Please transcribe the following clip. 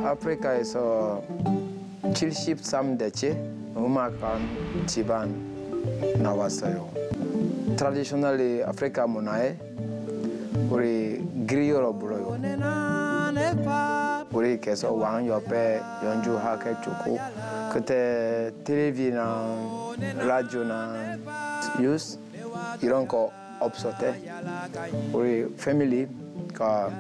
아프리카에서 73대째 음악한 집안 나왔어요. 트라디셔널리 아프리카 문화에 우리 그리어로 불러요. 우리 계속 왕 옆에 연주하게 주고 그때 텔레비나 라디오나 뉴스 이런 거 없었대. 우리 패밀리가